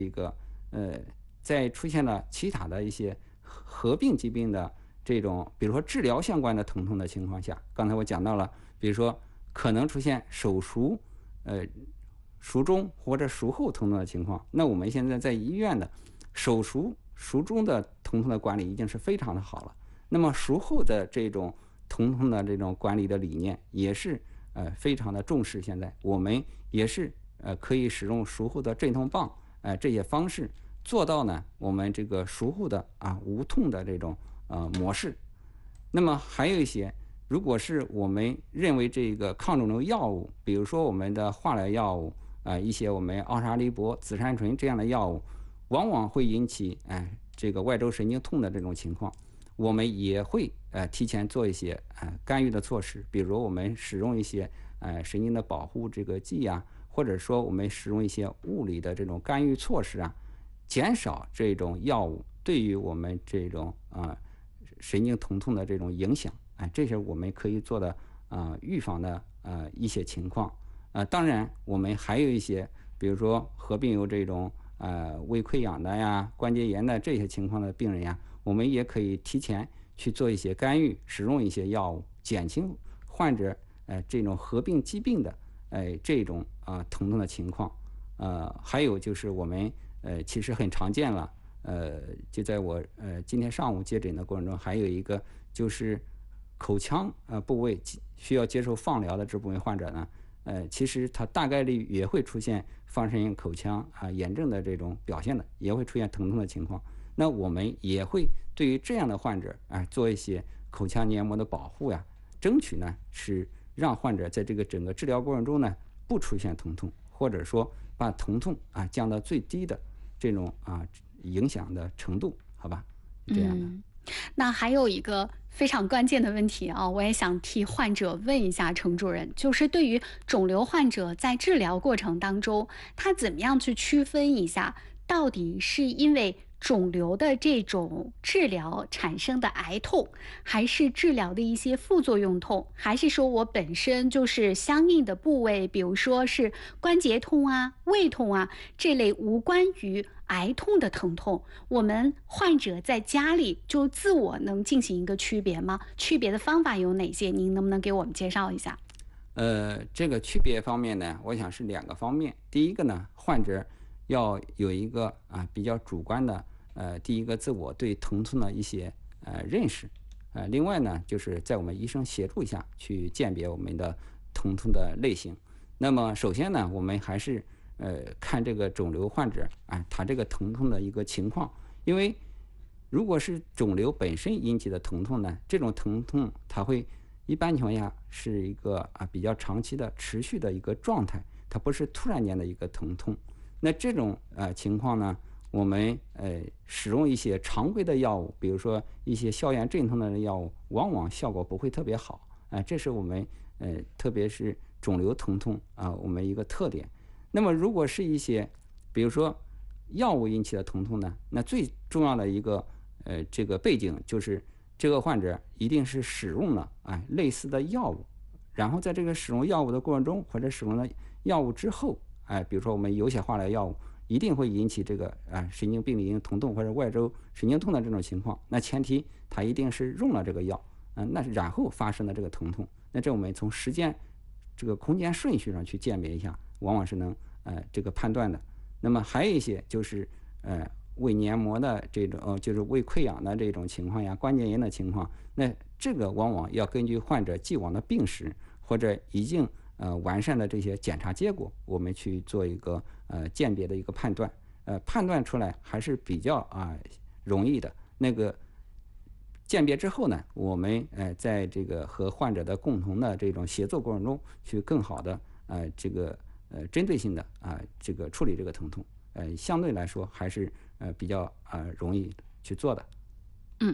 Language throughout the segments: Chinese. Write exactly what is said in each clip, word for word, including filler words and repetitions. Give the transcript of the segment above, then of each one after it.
呃，在出现了其他的一些合合并疾病的这种，比如说治疗相关的疼痛的情况下，刚才我讲到了，比如说可能出现手术、呃术中或者术后疼痛的情况，那我们现在在医院的手术、术中的疼痛的管理已经是非常的好了。那么术后的这种疼痛的这种管理的理念也是呃非常的重视。现在我们也是呃可以使用术后的镇痛棒，呃这些方式做到呢我们这个术后的啊无痛的这种呃模式。那么还有一些，如果是我们认为这个抗肿瘤药物，比如说我们的化疗药物，啊、一些我们奥沙利铂、紫杉醇这样的药物，往往会引起哎这个外周神经痛的这种情况，我们也会呃提前做一些呃干预的措施，比如我们使用一些呃神经的保护这个剂啊，或者说我们使用一些物理的这种干预措施啊，减少这种药物对于我们这种啊、呃、神经疼痛的这种影响。哎，这是我们可以做的啊、呃、预防的呃一些情况。呃，当然我们还有一些，比如说合并有这种呃胃溃疡的呀、关节炎的这些情况的病人呀，我们也可以提前去做一些干预，使用一些药物，减轻患者呃这种合并疾病的呃这种啊、呃、疼痛的情况。呃，还有就是我们呃其实很常见了，呃，就在我呃今天上午接诊的过程中，还有一个就是口腔呃部位需要接受放疗的这部分患者呢。呃，其实它大概率也会出现放射性口腔啊、呃、炎症的这种表现的，也会出现疼痛的情况。那我们也会对于这样的患者啊、呃、做一些口腔黏膜的保护呀，争取呢是让患者在这个整个治疗过程中呢不出现疼痛，或者说把疼痛啊降到最低的这种啊影响的程度，好吧？这样的。 嗯，那还有一个非常关键的问题啊，我也想替患者问一下程主任，就是对于肿瘤患者在治疗过程当中，他怎么样去区分一下，到底是因为肿瘤的这种治疗产生的癌痛，还是治疗的一些副作用痛，还是说我本身就是相应的部位，比如说是关节痛啊、胃痛啊这类无关于癌痛的疼痛，我们患者在家里就自我能进行一个区别吗？区别的方法有哪些？您能不能给我们介绍一下？ 呃，这个区别方面呢，我想是两个方面。第一个呢，患者要有一个啊比较主观的呃，第一个自我对疼痛的一些呃认识，呃，另外呢，就是在我们医生协助下去鉴别我们的疼痛的类型。那么首先呢，我们还是呃看这个肿瘤患者啊，他这个疼痛的一个情况，因为如果是肿瘤本身引起的疼痛呢，这种疼痛它会一般情况下是一个啊比较长期的持续的一个状态，它不是突然间的一个疼痛。那这种呃情况呢，我们呃使用一些常规的药物，比如说一些消炎镇痛的药物，往往效果不会特别好。啊、呃，这是我们呃特别是肿瘤疼痛啊、呃、我们一个特点。那么如果是一些比如说药物引起的疼痛呢，那最重要的一个呃这个背景就是这个患者一定是使用了哎类似的药物，然后在这个使用药物的过程中，或者使用了药物之后，哎，比如说我们有些化疗药物一定会引起这个啊神经病理性疼痛或者外周神经痛的这种情况，那前提他一定是用了这个药，嗯、那然后发生的这个疼痛，那这我们从时间这个空间顺序上去鉴别一下，往往是能呃这个判断的。那么还有一些就是呃胃黏膜的这种呃就是胃溃疡的这种情况呀，关节炎的情况，那这个往往要根据患者既往的病史或者已经呃完善的这些检查结果，我们去做一个呃鉴别的一个判断，呃判断出来还是比较啊、呃、容易的。那个鉴别之后呢，我们呃在这个和患者的共同的这种协作过程中，去更好的呃这个呃针对性的啊、呃、这个处理这个疼痛，呃相对来说还是呃比较啊、呃、容易去做的。 嗯。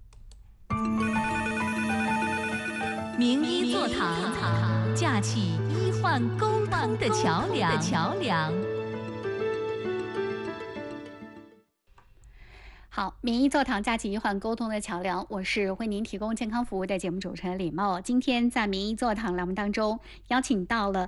名医座堂，架起医患沟通的桥梁。桥梁。 好，名医座堂架起医患沟通的桥梁，我是为您提供健康服务的节目主持人李茂。今天在名医座堂栏目当中，邀请到了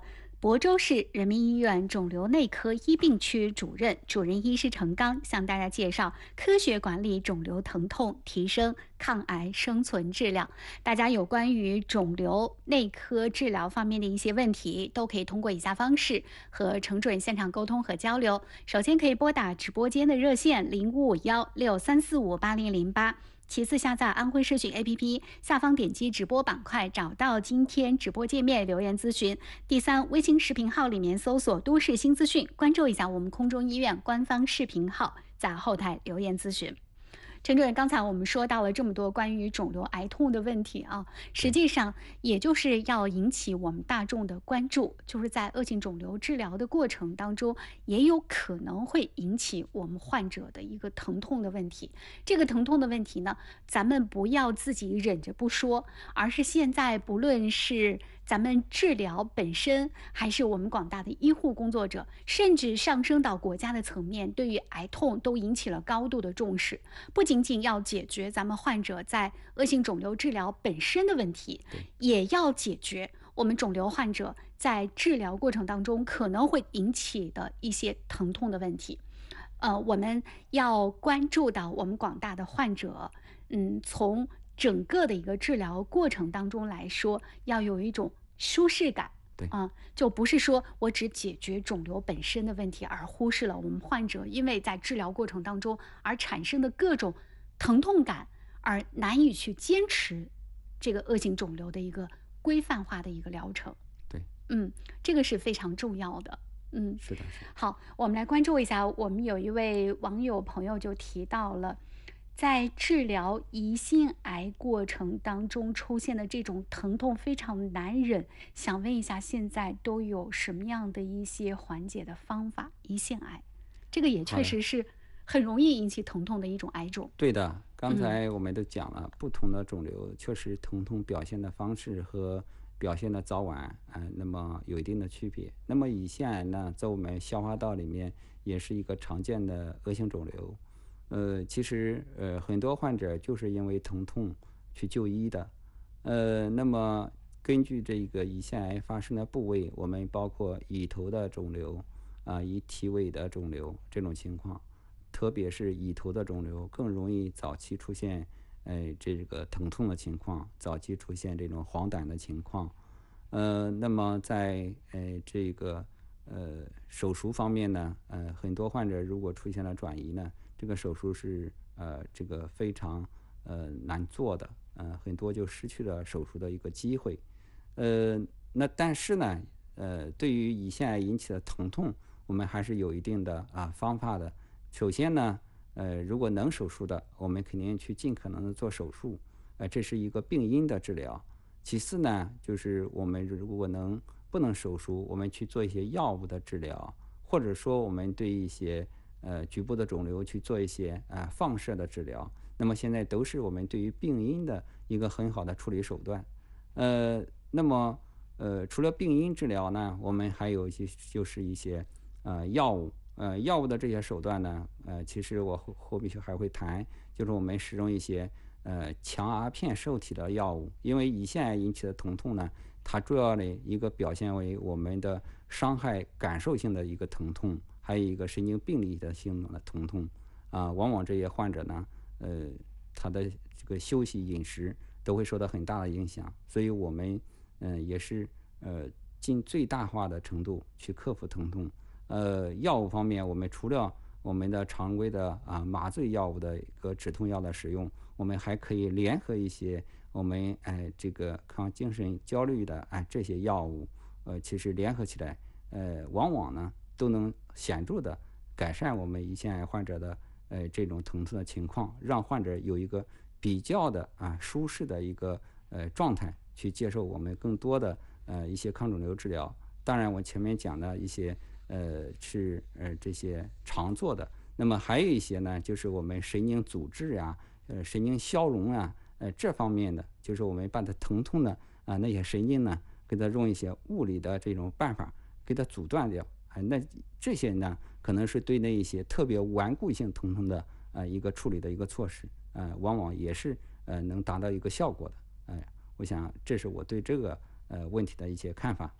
亳州市人民医院肿瘤内科医病区主任、主任医师程刚向大家介绍科学管理肿瘤疼痛，提升抗癌生存质量。大家有关于肿瘤内科治疗方面的一些问题，都可以通过以下方式和程主任现场沟通和交流。首先可以拨打直播间的热线零五五幺六三四五八零零八。其次，下载安徽社讯 A P P， 下方点击直播板块，找到今天直播界面留言咨询。第三，微信视频号里面搜索都市新资讯，关注一下我们空中医院官方视频号，在后台留言咨询。陈主任，刚才我们说到了这么多关于肿瘤癌痛的问题啊，实际上也就是要引起我们大众的关注，就是在恶性肿瘤治疗的过程当中，也有可能会引起我们患者的一个疼痛的问题。这个疼痛的问题呢，咱们不要自己忍着不说，而是现在不论是咱们治疗本身，还是我们广大的医护工作者，甚至上升到国家的层面，对于癌痛都引起了高度的重视。不仅仅要解决咱们患者在恶性肿瘤治疗本身的问题，也要解决我们肿瘤患者在治疗过程当中可能会引起的一些疼痛的问题。呃，我们要关注到我们广大的患者，嗯，从整个的一个治疗过程当中来说，要有一种舒适感。 对啊、就不是说我只解决肿瘤本身的问题，而忽视了我们患者因为在治疗过程当中而产生的各种疼痛感，而难以去坚持这个恶性肿瘤的一个规范化的一个疗程。 对， 嗯，这个是非常重要的。嗯， 是的，是的。 好，我们来关注一下，我们有一位网友朋友就提到了，在治疗胰腺癌过程当中出现的这种疼痛非常难忍，想问一下，现在都有什么样的一些缓解的方法？胰腺癌，这个也确实是很容易引起疼痛的一种癌种。 对的，刚才我们都讲了，不同的肿瘤确实疼痛表现的方式和表现的早晚，呃，那么有一定的区别。那么胰腺癌呢，在我们消化道里面也是一个常见的恶性肿瘤。呃，其实呃很多患者就是因为疼痛去就医的。呃，那么根据这个胰腺癌发生的部位，我们包括胰头的肿瘤啊、胰体尾的肿瘤这种情况，特别是胰头的肿瘤更容易早期出现呃这个疼痛的情况，早期出现这种黄疸的情况。呃，那么在呃这个呃手术方面呢，呃很多患者如果出现了转移呢，这个手术是呃这个非常呃难做的，呃很多就失去了手术的一个机会。呃，那但是呢，呃对于胰腺癌引起的疼痛，我们还是有一定的啊方法的。首先呢，呃如果能手术的，我们肯定去尽可能的做手术，呃这是一个病因的治疗。其次呢，就是我们如果能不能手术，我们去做一些药物的治疗，或者说我们对一些呃局部的肿瘤去做一些呃放射的治疗。那么现在都是我们对于病因的一个很好的处理手段。呃，那么呃除了病因治疗呢，我们还有一些就是一些呃药物。呃，药物的这些手段呢，呃，其实我后后面还会谈，就是我们使用一些呃强阿片受体的药物。因为胰腺癌引起的疼痛呢，它主要的一个表现为我们的伤害感受性的一个疼痛，还有一个神经病理的性的疼痛啊、往往这些患者呢，呃，他的这个休息饮食都会受到很大的影响，所以我们嗯、呃、也是呃尽最大化的程度去克服疼痛。呃，药物方面，我们除了我们的常规的啊麻醉药物的一个止痛药的使用，我们还可以联合一些我们哎这个抗精神焦虑的哎这些药物，呃，其实联合起来，呃，往往呢都能显著的改善我们胰腺癌患者的呃这种疼痛的情况，让患者有一个比较的啊舒适的一个呃状态去接受我们更多的呃一些抗肿瘤治疗。当然，我前面讲的一些呃是呃这些常做的，那么还有一些呢，就是我们神经阻滞呀、呃神经消融啊，呃这方面的，就是我们把它疼痛的啊、那些神经呢，给它用一些物理的这种办法给它阻断掉。啊、那这些呢，可能是对那一些特别顽固性疼痛的呃一个处理的一个措施，呃，往往也是呃能达到一个效果的。哎、我想这是我对这个呃问题的一些看法。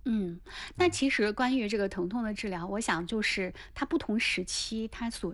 嗯，那其实关于这个疼痛的治疗，我想就是它不同时期它所